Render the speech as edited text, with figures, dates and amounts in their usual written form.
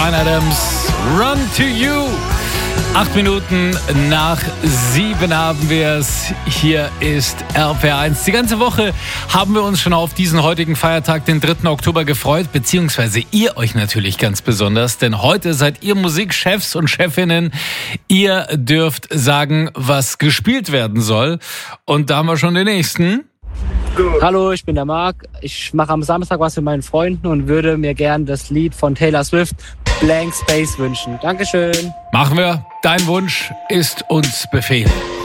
Bryan Adams, Run to You. 8 Minuten nach 7 haben wir es. Hier ist RPR1. Die ganze Woche haben wir uns schon auf diesen heutigen Feiertag, den 3. Oktober, gefreut. Beziehungsweise ihr euch natürlich ganz besonders. Denn heute seid ihr Musikchefs und Chefinnen. Ihr dürft sagen, was gespielt werden soll. Und da haben wir schon den nächsten. Hallo, ich bin der Marc. Ich mache am Samstag was mit meinen Freunden und würde mir gern das Lied von Taylor Swift, Blank Space, wünschen. Dankeschön. Machen wir. Dein Wunsch ist uns Befehl.